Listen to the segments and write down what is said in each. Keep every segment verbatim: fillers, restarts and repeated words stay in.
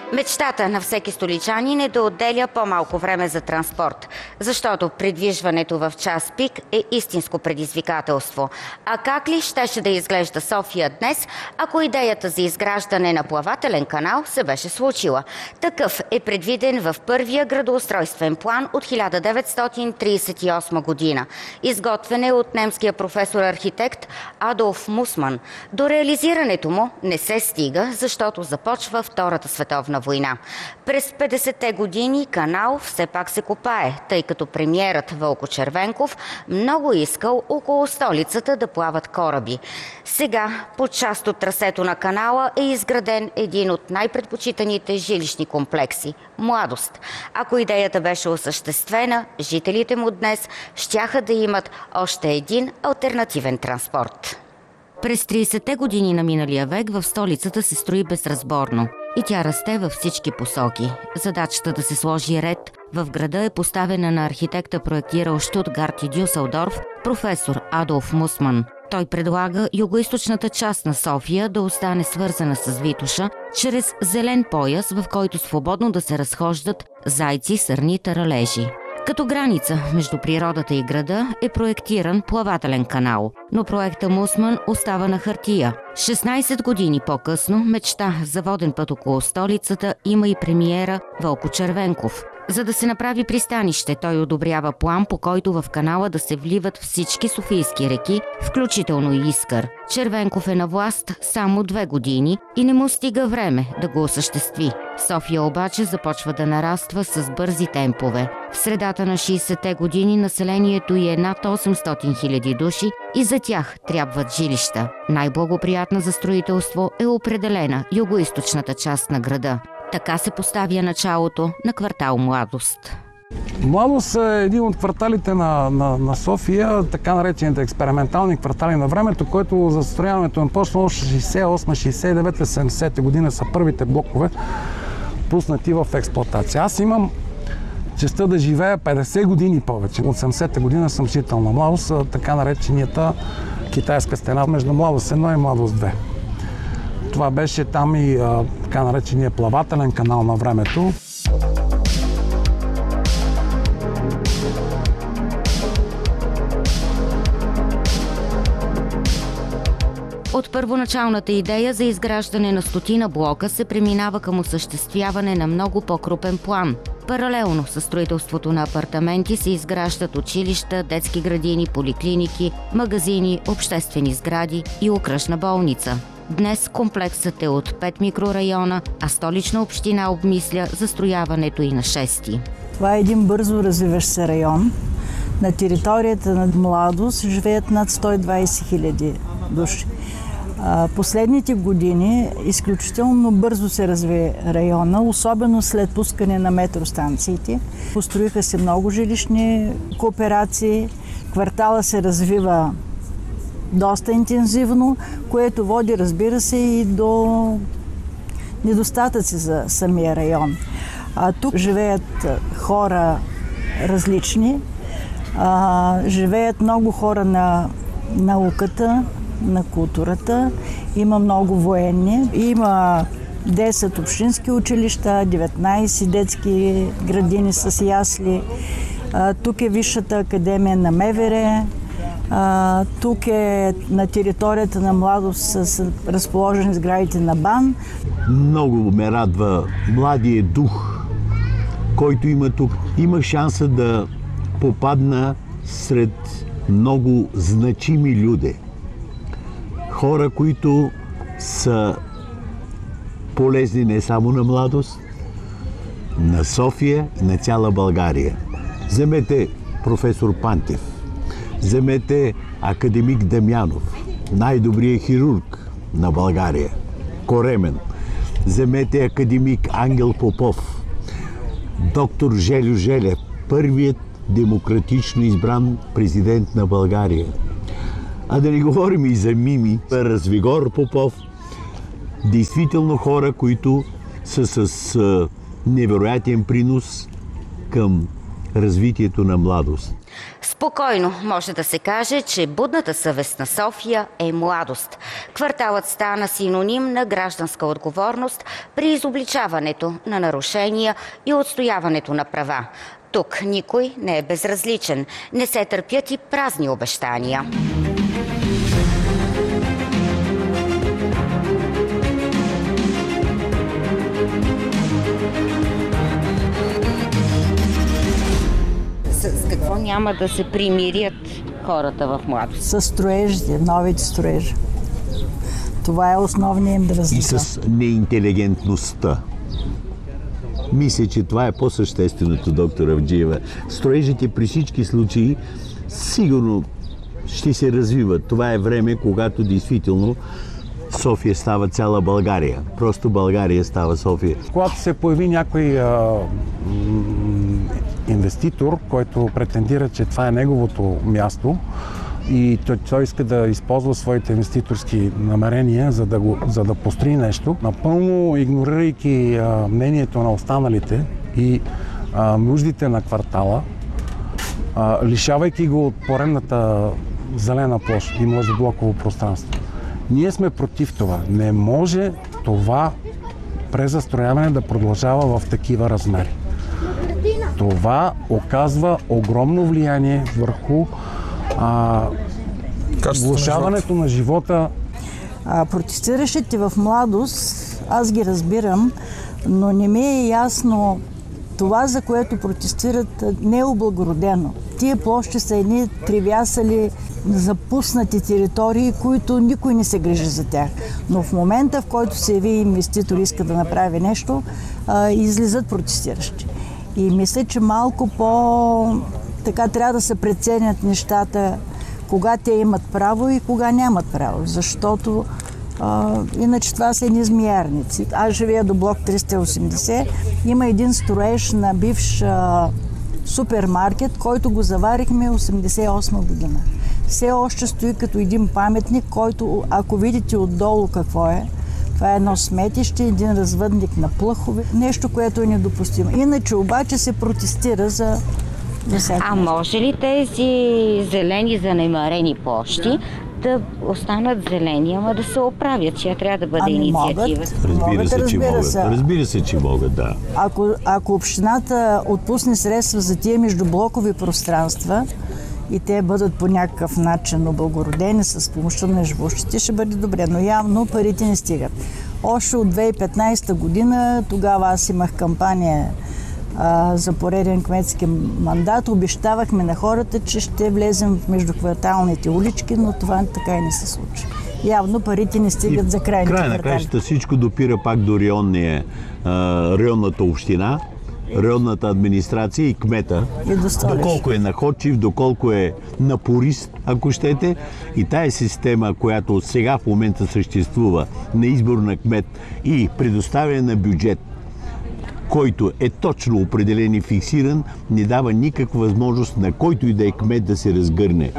Мечтата на всеки столичанин е да отделя по-малко време за транспорт, защото придвижването в час пик е истинско предизвикателство. А как ли щеше да изглежда София днес, ако идеята за изграждане на плавателен канал се беше случила? Такъв е предвиден в първия градоустройствен план от хиляда деветстотин тридесет и осма година. Изготвен е от немския професор-архитект Адолф Мусман. До реализирането му не се стига, защото започва Втората световна война. През петдесетте години канал все пак се копае, тъй като премиерът Вълко Червенков много искал около столицата да плават кораби. Сега по част от трасето на канала е изграден един от най-предпочитаните жилищни комплекси – Младост. Ако идеята беше осъществена, жителите му днес щяха да имат още един алтернативен транспорт. През тридесетте години на миналия век в столицата се строи безразборно и тя расте във всички посоки. Задачата да се сложи ред в града е поставена на архитекта, проектирал Щутгарт и Дюселдорф, професор Адолф Мусман. Той предлага югоизточната част на София да остане свързана с Витоша чрез зелен пояс, в който свободно да се разхождат зайци, сърни, таралежи. Като граница между природата и града е проектиран плавателен канал, но проекта Мусман остава на хартия. шестнадесет години по-късно мечта за воден път около столицата има и премиера Вълко Червенков. За да се направи пристанище, той одобрява план, по който в канала да се вливат всички софийски реки, включително и Искър. Червенков е на власт само две години и не му стига време да го осъществи. София обаче започва да нараства с бързи темпове. В средата на шейсетте години населението й е над осемстотин хиляди души и за тях трябват жилища. Най-благоприятна за строителство е определена югоизточната част на града. Така се поставя началото на квартал Младост. Младост е един от кварталите на, на, на София, така наречените експериментални квартали на времето, който застрояването е почнало шейсет и осма, шейсет и девета, седемдесета година са първите блокове пуснати в експлоатация. Аз имам честта да живея петдесет години повече. От седемдесета година съм жител на Младост, така нареченията китайска стена между Младост едно и Младост две. Това беше там и а, така наречения плавателен канал на времето. От първоначалната идея за изграждане на стотина блока се преминава към осъществяване на много по-крупен план. Паралелно с строителството на апартаменти се изграждат училища, детски градини, поликлиники, магазини, обществени сгради и окръжна болница. Днес комплексът е от пет микрорайона, а Столична община обмисля застрояването и на шести. Това е един бързо развиващ се район. На територията на Младост живеят над сто и двадесет хиляди души. Последните години изключително бързо се разви района, особено след пускане на метростанциите. Построиха се много жилищни кооперации, квартала се развива доста интензивно, което води, разбира се, и до недостатъци за самия район. А тук живеят хора различни, а, живеят много хора на науката, на културата, има много военни, има десет общински училища, деветнадесет детски градини с ясли. А, тук е Висшата академия на МВР. А, тук е на територията на Младост с разположени сградите на БАН. Много ме радва младия дух, който има тук. Имах шанса да попадна сред много значими люди. Хора, които са полезни не само на Младост, на София и на цяла България. Вземете професор Пантев, вземете академик Дамянов, най-добрият хирург на България, Коремен, вземете академик Ангел Попов, доктор Желю Желев, първият демократично избран президент на България. А да не говорим и за Мими, Развигор Попов, действително хора, които са с а, невероятен принос към развитието на Младост. Спокойно може да се каже, че будната съвест на София е младост. Кварталът стана синоним на гражданска отговорност при изобличаването на нарушения и отстояването на права. Тук никой не е безразличен. Не се търпят и празни обещания. С какво няма да се примирят хората в младост? С строежите, новите строежи. Това е основният им И разлика. с неинтелигентността. Мисля, че това е по-същественото, доктор Авджиева. Строежите при всички случаи сигурно ще се развиват. Това е време, когато действително София става цяла България. Просто България става София. Когато се появи някой а, м, инвеститор, който претендира, че това е неговото място и той, той иска да използва своите инвеститорски намерения, за да, го, за да построи нещо, напълно игнорирайки а, мнението на останалите и а, нуждите на квартала, а, лишавайки го от поредната зелена площ и междублоково пространство. Ние сме против това. Не може това презастрояване да продължава в такива размери. Това оказва огромно влияние върху а, влошаването на живота. А, протестиращите в младост, аз ги разбирам, но не ми е ясно това, за което протестират, не е облагородено. Тия площи са едни тривясали, запуснати територии, които никой не се грижи за тях. Но в момента, в който се яви инвеститор и иска да направи нещо, а, излизат протестиращи. И мисля, че малко по... така трябва да се преценят нещата, кога те имат право и кога нямат право. Защото а, иначе това са едни змиярници. Аз живея до блок триста и осемдесет. Има един строеж на бивш а, супермаркет, който го заварихме осемдесет и осма година. Все още стои като един паметник, който, ако видите отдолу какво е, това е едно сметище, един развъдник на плъхове, нещо, което е недопустимо. Иначе обаче се протестира за, за всяко А нещо. може ли тези зелени занемарени площи да останат зелени, ама да се оправят, че трябва да бъде Ами инициатива? могат. Разбира Могат, се, че разбира могат. се. Разбира се, че могат, да. Ако, ако общината отпусне средства за тия междублокови пространства и те бъдат по някакъв начин облагородени с помощта на живущите, ще бъде добре. Но явно парите не стигат. Още от две хиляди и петнадесета година, тогава аз имах кампания а, за пореден кметски мандат, обещавахме на хората, че ще влезем в междукварталните улички, но това така и не се случи. Явно парите не стигат И за крайните край на квартали. краищата всичко допира пак до районния, а, районната община, районната администрация и кмета. И до Столич. Доколко е находчив, доколко е напорист, ако щете. И тая система, която сега в момента съществува на избор на кмет и предоставяне на бюджет, който е точно определен и фиксиран, не дава никаква възможност на който и да е кмет да се разгърне.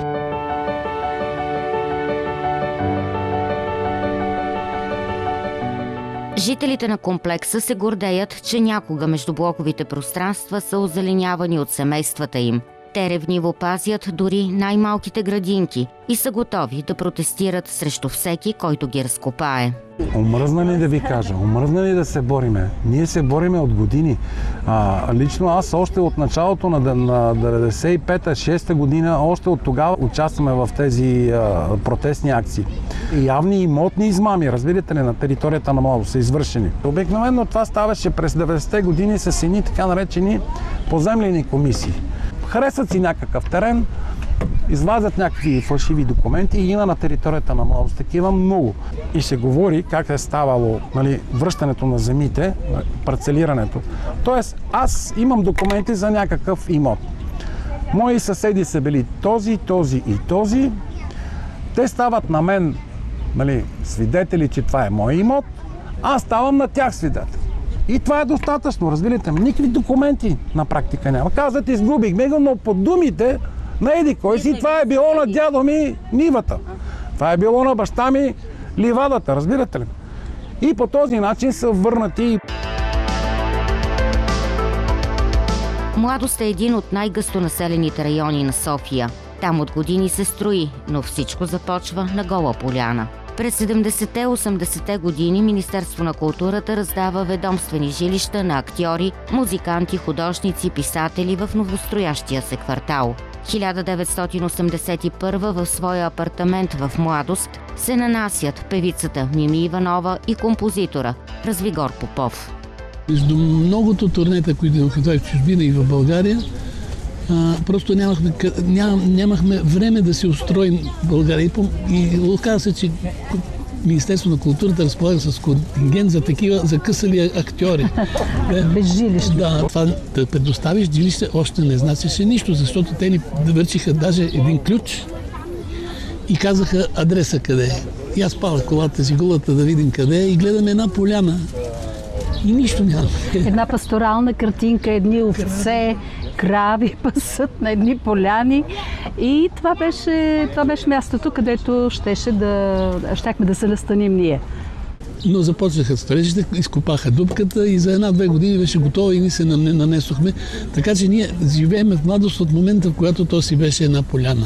Жителите на комплекса се гордеят, че някога междублоковите пространства са озеленявани от семействата им. Те ревниво пазят дори най-малките градинки и са готови да протестират срещу всеки, който ги разкопае. Омръзна ли да ви кажа? Омръзна ли да се бориме? Ние се бориме от години. А, лично аз още от началото на, на деветдесет и пета шеста година, още от тогава участваме в тези а, протестни акции. И явни имотни измами, разбирате ли, на територията на Младост са извършени. Обикновено това ставаше през деветдесетте години с едни така наречени поземлени комисии. Харесват си някакъв терен, извадят някакви фалшиви документи и има на територията на Младост такива много. И се говори как е ставало, нали, връщането на земите, парцелирането. Тоест, аз имам документи за някакъв имот. Мои съседи са били този, този и този. Те стават на мен, нали, свидетели, че това е мой имот. Аз ставам на тях свидетел. И това е достатъчно, разбирате ме. Никакви документи на практика няма. Казват, изгубихме го, но по думите на еди кой си, това е било на дядо ми нивата. Това е било на баща ми ливадата, разбирате ли? И по този начин са върнати. Младост е един от най-гъстонаселените райони на София. Там от години се строи, но всичко започва на Гола поляна. През седемдесетте-осемдесетте години Министерство на културата раздава ведомствени жилища на актьори, музиканти, художници, писатели в новостроящия се квартал. хиляда деветстотин осемдесет и първа в своя апартамент в Младост се нанасят певицата Мими Иванова и композитора Развигор Попов. Между многото турнета, които имахме в чужбина и в България, а, просто нямахме, ням, нямахме време да се устроим в България. И, и оказа се, че Министерство на културата разполага с контингент за такива закъсали актьори. Без жилище. Да, това да предоставиш жилище още не значеше нищо, защото те ни върчиха даже един ключ и казаха адреса къде е. И аз палах колата си голата да видим къде е и гледаме една поляна. И нищо няма. Една пасторална картинка, едни овце, крави пасат на едни поляни. И това беше, това беше мястото, където щеше да, щяхме да се настаним ние. Но започнаха строежите, изкопаха дупката и за една-две години беше готова и ние се нанесохме. Така че ние живеем в Младост от момента, в когато то си беше една поляна.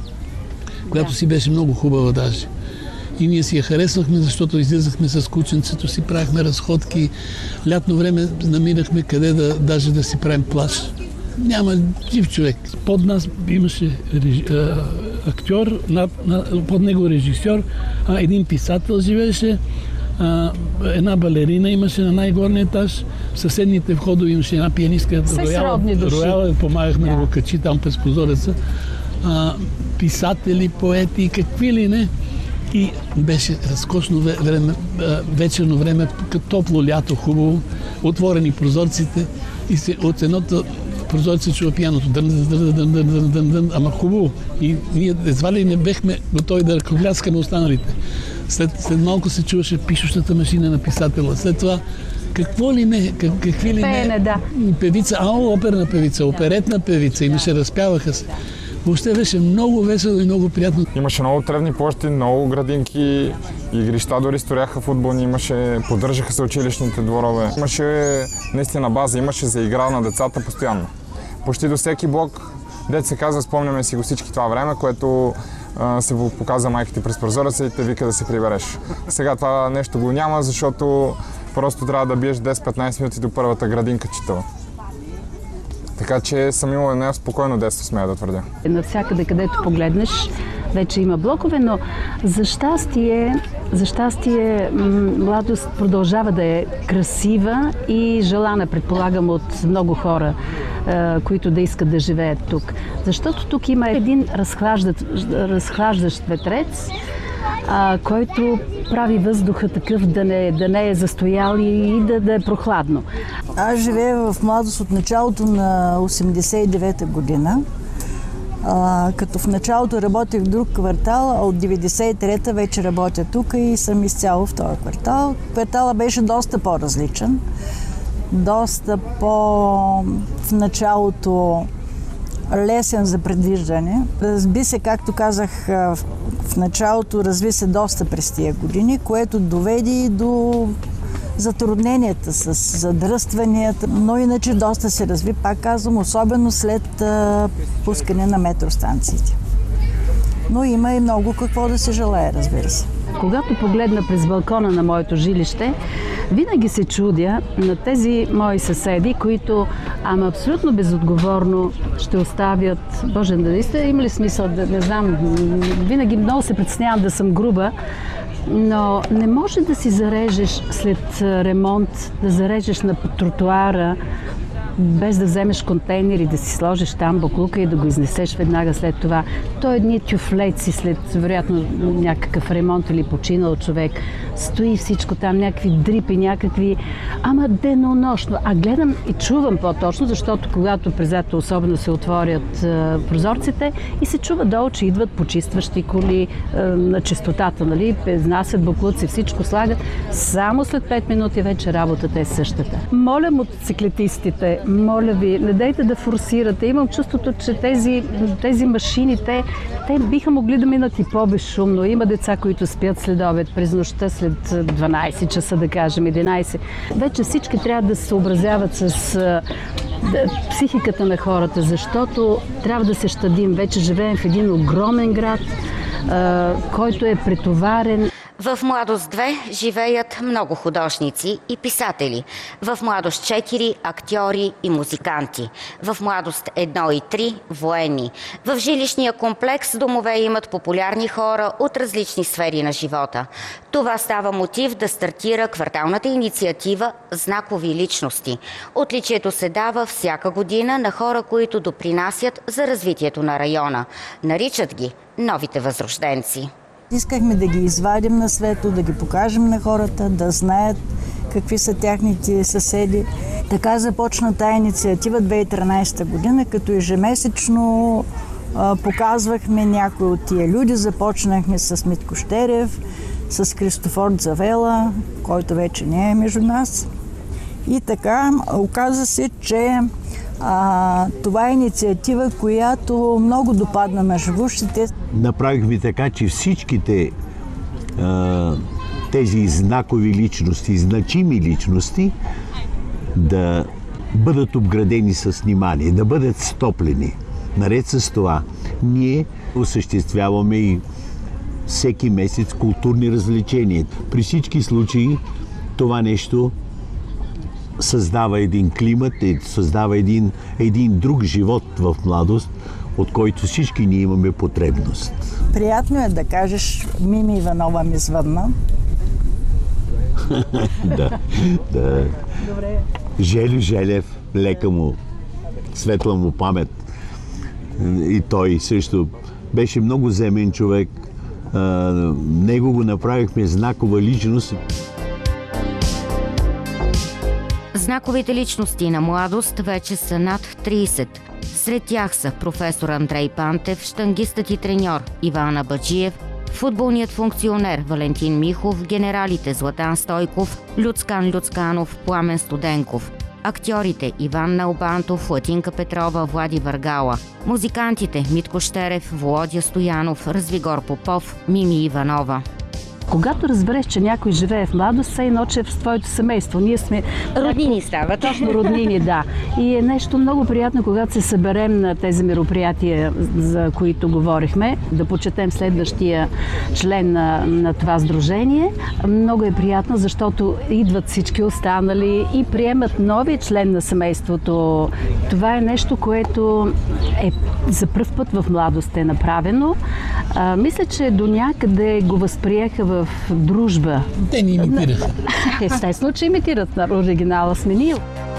Която си беше много хубава даже. И ние си я харесвахме, защото излизахме с кученцето си, правихме разходки. Лятно време намирахме къде да, даже да си правим плаж. Няма жив човек. Под нас имаше реж... актьор, над... под него режисьор, а един писател живееше, а, една балерина имаше на най-горния етаж, в съседните входове имаше една пианистка. Рояла, Рояла, помагахме да го качи там през прозореца. А, писатели, поети, какви ли не. И беше разкошно време, вечерно време, топло лято, хубаво, отворени прозорците и се, от едното прозорце чува пияното, дън, дън, дън, дън, дън, дън, дън, ама хубаво. И ние едва ли не бехме готови да ръкопляскаме останалите. След, след малко се чуваше пишущата машина на писателя. След това какво ли не, как, какви ли Пеене, не, да. Певица, а оперна певица, оперетна певица, имаше, разпяваха се. Въобще беше много весело и много приятно. Имаше много тревни площи, много градинки, игрища дори строяха футболни, имаше, поддържаха се училищните дворове. Имаше наистина база, имаше за игра на децата постоянно. Почти до всеки блок, дето се казва, спомняме си го всички това време, което а, се показа майките през прозореца и те вика да се прибереш. Сега това нещо го няма, защото просто трябва да биеш десет-петнайсет минути до първата градинка читава. Така че съм имал едно спокойно детство, смея да твърдя. Навсякъде, където погледнеш, вече има блокове, но за щастие, за щастие Младост продължава да е красива и желана, предполагам, от много хора, които да искат да живеят тук. Защото тук има един разхлаждащ, разхлаждащ ветрец, а, който прави въздуха такъв да не, да не е застоял и да, да е прохладно. Аз живея в Младост от началото на осемдесет и девета година, а, като в началото работех в друг квартал, а от деветдесет и трета вече работя тук и съм изцяло в този квартал. Кварталът беше доста по-различен, доста по в началото лесен за предвиждане. Разби се, както казах в началото, разви се доста през тия години, което доведе до затрудненията с задръстванията, но иначе доста се разви, пак казвам, особено след а, пускане на метростанциите. Но има и много какво да се желае, разбира се. Когато погледна през балкона на моето жилище, винаги се чудя на тези мои съседи, които ама абсолютно безотговорно ще оставят, Боже, дали сте имали смисъл, да не знам, винаги много се притеснявам да съм груба, но не може да си зарежеш след ремонт, да зарежеш на тротуара, без да вземеш контейнер и да си сложиш там буклука и да го изнесеш веднага след това. То едни тюфлеци след, вероятно, някакъв ремонт или починал човек. Стои всичко там, някакви дрипи, някакви... Ама денонощно. А гледам и чувам по-точно, защото когато през лято особено се отворят е, прозорците и се чува долу, че идват почистващи коли е, на чистотата, нали? Изнасят буклуци, всичко слагат. Само след пет минути вече работата е същата. Моля мотоциклетистите, моля ви, не дайте да форсирате. Имам чувството, че тези, тези машини, те, те биха могли да минат и по-безшумно. Има деца, които спят след обед, през нощта, след дванайсет часа, да кажем, единайсет. Вече всички трябва да се съобразяват с психиката на хората, защото трябва да се щадим. Вече живеем в един огромен град, който е претоварен. В Младост две живеят много художници и писатели. В Младост четири актьори и музиканти. В Младост едно и три военни. В жилищния комплекс домове имат популярни хора от различни сфери на живота. Това става мотив да стартира кварталната инициатива «Знакови личности». Отличието се дава всяка година на хора, които допринасят за развитието на района. Наричат ги новите възрожденци. Искахме да ги извадим на светло, да ги покажем на хората, да знаят какви са тяхните съседи. Така започна тая инициатива две хиляди и тринадесета година, като ежемесечно а, показвахме някои от тия люди. Започнахме с Митко Щерев, с Кристофор Завела, който вече не е между нас. И така, оказа се, че А, това е инициатива, която много допадна на живущите. Направихме така, че всичките а, тези знакови личности, значими личности да бъдат обградени с внимание, да бъдат стоплени. Наред с това, ние осъществяваме и всеки месец културни развлечения. При всички случаи това нещо създава един климат, създава един, един друг живот в Младост, от който всички ние имаме потребност. Приятно е да кажеш Мими Иванова ми звънна. да, да. Добре. Желю Желев, лека му, светла му памет. И той също беше много земен човек. А, него го направихме знакова личност. Знаковите личности на Младост вече са над тридесет. Сред тях са професор Андрей Пантев, щангистът и треньор Иван Абаджиев, футболният функционер Валентин Михов, генералите Златан Стойков, Люцкан Люцканов, Пламен Студенков, актьорите Иван Налбантов, Латинка Петрова, Влади Варгала, музикантите Митко Щерев, Володя Стоянов, Развигор Попов, Мими Иванова. Когато разбереш, че някой живее в Младост, все едно, че е в твоето семейство. Ние сме роднини стават. Точно роднини, да. И е нещо много приятно, когато се съберем на тези мероприятия, за които говорихме, да почетем следващия член на, на това сдружение. Много е приятно, защото идват всички останали и приемат новия член на семейството. Това е нещо, което е за пръв път в Младост е направено. А, мисля, че до някъде го възприеха в в дружба. Те ни имитираха. Естествено, че имитират. На оригинала сме ние.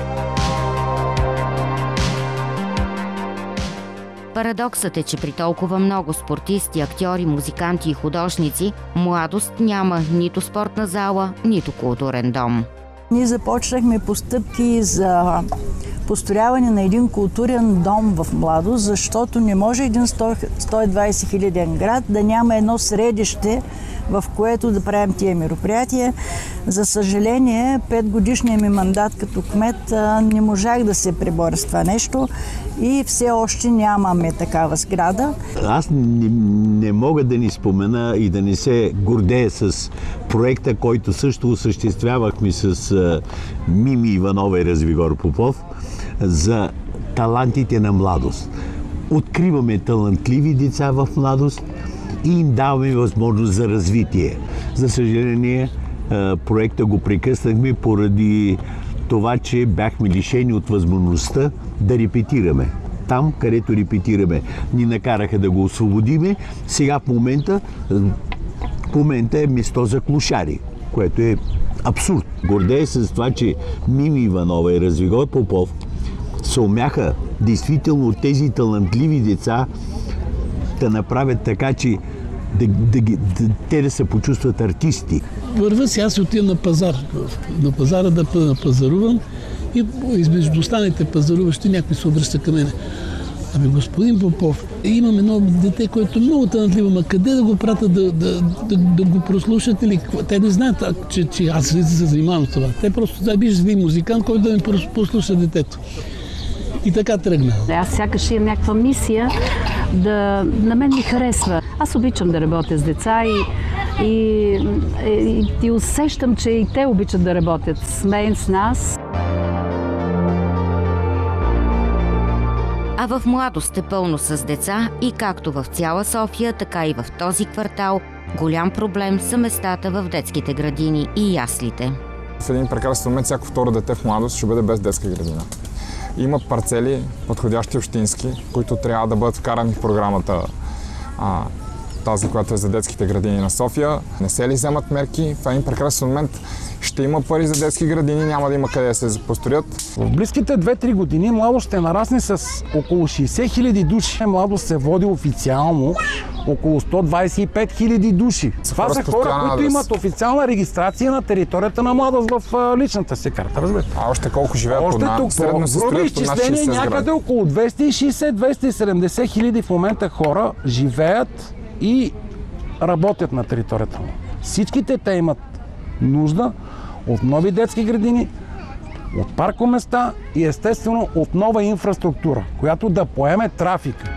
Парадоксът е, че при толкова много спортисти, актьори, музиканти и художници, Младост няма нито спортна зала, нито културен дом. Ние започнахме постъпки за построяване на един културен дом в Младост, защото не може един сто и двадесет хиляден град да няма едно средище, в което да правим тия мероприятия. За съжаление, петгодишният ми мандат като кмет не можах да се преборя с това нещо и все още нямаме такава сграда. Аз не, не мога да ни спомена и да не се гордея с проекта, който също осъществявахме с а, Мими Иванова и Развигор Попов за талантите на Младост. Откриваме талантливи деца в Младост и им даваме възможност за развитие. За съжаление, проекта го прекъснахме поради това, че бяхме лишени от възможността да репетираме. Там, където репетираме, ни накараха да го освободиме. Сега в момента, в момента е место за клошари, което е абсурд. Гордея се с това, че Мими Иванова и Развигор Попов се умяха действително от тези талантливи деца да направят така, че да, да, да, те да се почувстват артисти. Върва си, аз си отивам на пазар. На пазара да пазарувам и измежду останалите пазаруващи някой се обръща към мене. Ами, господин Попов, имам едно дете, което е много талантливо, ма къде да го пратя да, да, да, да го прослушат или те не знаят, че, че аз се занимавам с това. Те просто да виждат един музикант, който да ми послуша детето. И така тръгна. Аз сякаш имам някаква мисия да на мен ми харесва. Аз обичам да работя с деца и, и, и, и усещам, че и те обичат да работят с мен, с нас. а в Младост е пълно с деца и както в цяла София, така и в този квартал голям проблем са местата в детските градини и яслите. В един прекрасен момент всяко второ дете в Младост ще бъде без детска градина. Има парцели, подходящи общински, които трябва да бъдат вкарани в програмата, а, тази, която е за детските градини на София. Не се ли вземат мерки, в един прекрасен момент ще има пари за детски градини, няма да има къде да се построят. В близките две-три години Младост ще нарасне с около шейсет хиляди души. Младост се води официално около сто двадесет и пет хиляди души. Това са хора, които имат официална регистрация на територията на Младост в личната си карта, разбирате. А още колко живеят още по тук, средно се строят по над шейсет някъде сгради. около двеста и шейсет до двеста и седемдесет хиляди в момента хора живеят и работят на територията му. Всичките те имат нужда от нови детски градини, от паркоместа и естествено от нова инфраструктура, която да поеме трафика.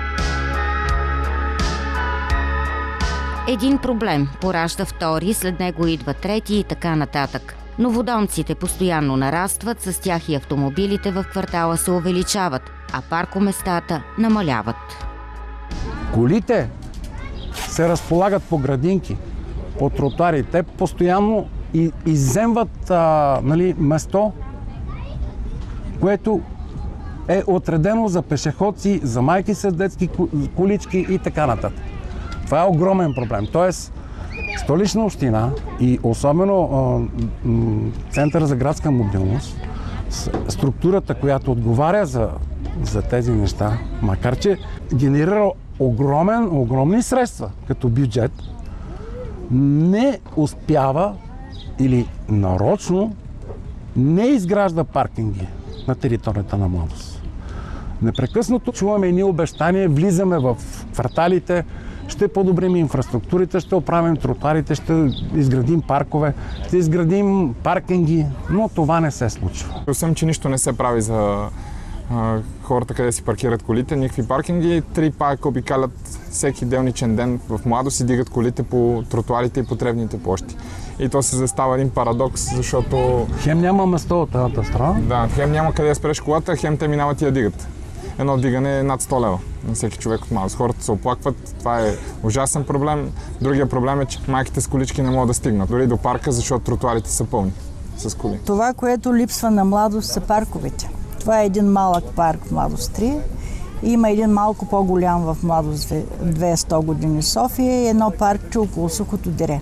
Един проблем поражда втори, след него идва трети и така нататък. Новодомците постоянно нарастват, с тях и автомобилите в квартала се увеличават, а паркоместата намаляват. Колите се разполагат по градинки, по тротуари. Те постоянно и изземват а, нали, место, което е отредено за пешеходци, за майки с детски колички и така нататък. Това е огромен проблем. Тоест, Столична община и особено а, м, Център за градска мобилност, структурата, която отговаря за, за тези неща, макар че генерира огромен, огромни средства като бюджет, не успява или нарочно не изгражда паркинги на територията на Младост. Непрекъснато чуваме едни обещания, влизаме в кварталите, ще подобрим инфраструктурите, ще оправим тротуарите, ще изградим паркове, ще изградим паркинги, но това не се случва. Освен, че нищо не се прави за а, хората, къде си паркират колите, никакви паркинги, три парка обикалят всеки делничен ден в Младост и дигат колите по тротуарите и по тревните площи. И то се застава един парадокс, защото... Хем няма место от тази страна. Да, хем няма къде да спреш колата, хем те минават и я дигат. Едно дигане е над сто лева на всеки човек от Младост. Хората се оплакват, това е ужасен проблем. Другия проблем е, че майките с колички не могат да стигнат дори до парка, защото тротуарите са пълни с коли. Това, което липсва на Младост, са парковете. Това е един малък парк в Младост три. Има един малко по-голям в Младост двеста години София и едно паркче около Сухото дере.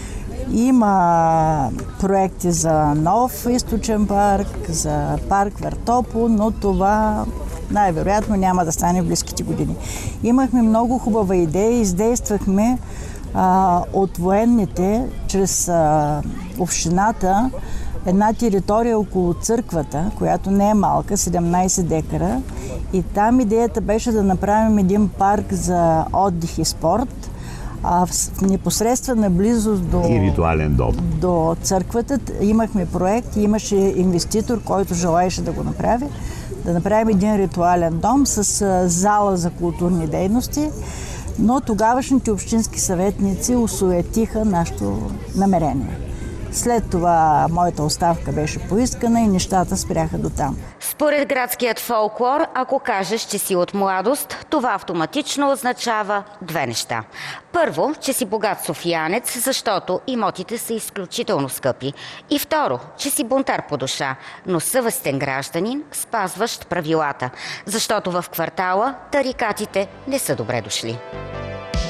Има проекти за нов източен парк, за парк Вертопо, но това най-вероятно няма да стане в близките години. Имахме много хубава идея и издействахме а, от военните, чрез а, общината, една територия около църквата, която не е малка, седемнадесет декара. И там идеята беше да направим един парк за отдих и спорт, а в непосредствена близост до, И ритуален дом. до църквата имахме проект и имаше инвеститор, който желаеше да го направи, да направим един ритуален дом с а, зала за културни дейности, но тогавашните общински съветници осуетиха нашето намерение. След това моята оставка беше поискана и нещата спряха до там. Според градският фолклор, ако кажеш, че си от Младост, това автоматично означава две неща. Първо, че си богат софиянец, защото имотите са изключително скъпи. И второ, че си бунтар по душа, но съвестен гражданин, спазващ правилата. Защото в квартала тарикатите не са добре дошли.